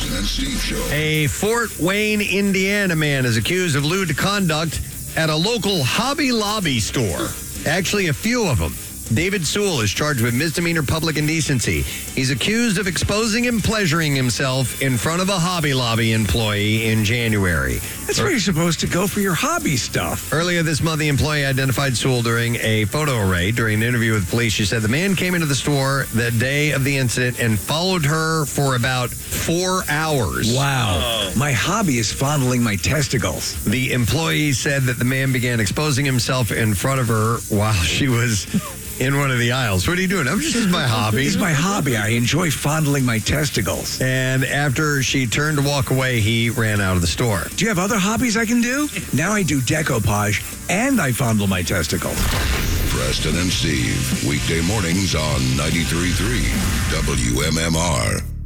Preston and Steve Show. A Fort Wayne, Indiana man is accused of lewd conduct at a local Hobby Lobby store. Actually, a few of them. David Sewell is charged with misdemeanor public indecency. He's accused of exposing and pleasuring himself in front of a Hobby Lobby employee in January. That's where you're supposed to go for your hobby stuff. Earlier this month, the employee identified Sewell during a photo array. During an interview with police, she said the man came into the store the day of the incident and followed her for about 4 hours. Wow. My hobby is fondling my testicles. The employee said that the man began exposing himself in front of her while she was in one of the aisles. What are you doing? I'm just in my hobby. It's my hobby. I enjoy fondling my testicles. And after she turned to walk away, he ran out of the store. Do you have other hobbies I can do? Now I do decoupage and I fondle my testicles. Preston and Steve, weekday mornings on 93.3 WMMR.